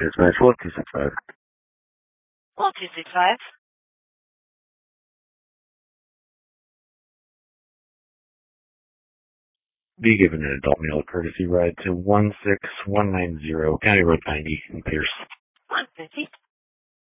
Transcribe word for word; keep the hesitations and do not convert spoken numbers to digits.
Dispatch one two six five. one two six five. Be given an adult male courtesy ride to one six one nine zero County Road ninety in Pierce. one fifty.